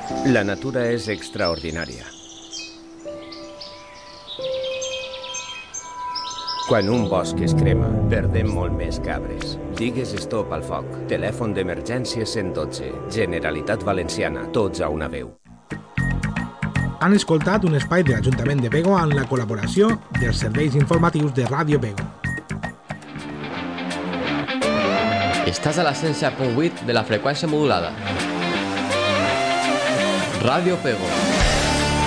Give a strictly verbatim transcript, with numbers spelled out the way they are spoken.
La natura és extraordinària. Quan un bosc es crema, perdem molt més que arbres. Digues stop al foc. Telèfon d'emergència cent dotze. Generalitat Valenciana. Tots a una veu. Han escoltat un espai de l'Ajuntament de Pego amb la col·laboració dels serveis informatius de Ràdio Pego. Estàs a la cent set punt vuit de la freqüència modulada. Ràdio Pego.